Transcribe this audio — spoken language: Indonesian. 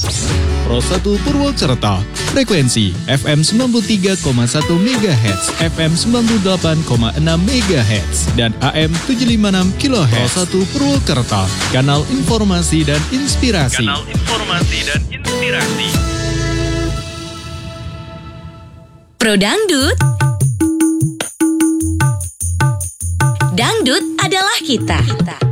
Pro 1 Purwokerto, frekuensi FM 93,1 MHz, FM 98,6 MHz, dan AM 756 kHz. Pro 1 Purwokerto, kanal informasi dan inspirasi. Pro Dangdut. Dangdut adalah kita.